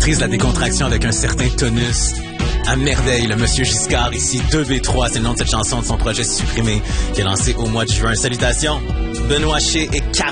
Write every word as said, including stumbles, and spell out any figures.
maîtrise la décontraction avec un certain tonus. À merveille, le Monsieur Giscard, ici deux B trois, c'est le nom de cette chanson de son projet Supprimé, qui est lancé au mois de juin. Salutations, Benoît Ché et Car